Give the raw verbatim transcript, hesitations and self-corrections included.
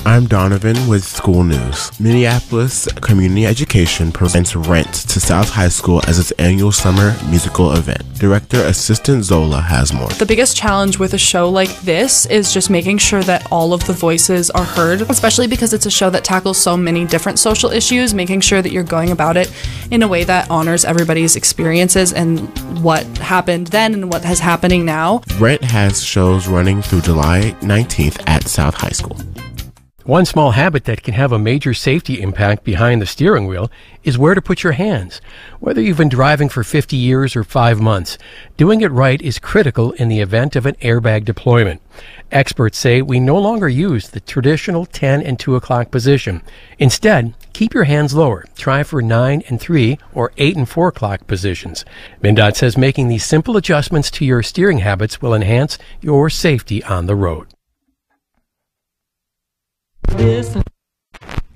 I'm Donovan with School News. Minneapolis Community Education presents Rent to South High School as its annual summer musical event. Director Assistant Zola has more. The biggest challenge with a show like this is just making sure that all of the voices are heard, especially because it's a show that tackles so many different social issues, making sure that you're going about it in a way that honors everybody's experiences and what happened then and what is happening now. Rent has shows running through July nineteenth at South High School. One small habit that can have a major safety impact behind the steering wheel is where to put your hands. Whether you've been driving for fifty years or five months, doing it right is critical in the event of an airbag deployment. Experts say we no longer use the traditional ten and two o'clock position. Instead, keep your hands lower. Try for nine and three or eight and four o'clock positions. MnDOT says making these simple adjustments to your steering habits will enhance your safety on the road. Listen.